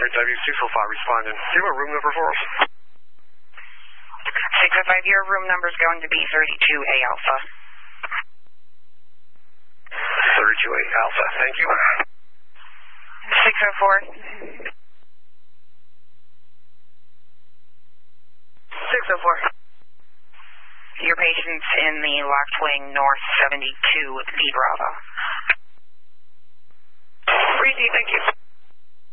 W605 responding. Do you have a room number for us? 605, your room number is going to be 32A Alpha. 32A Alpha, thank you. 604. 604. Your patient's in the locked wing north 72 D Bravo. Breezy, thank you.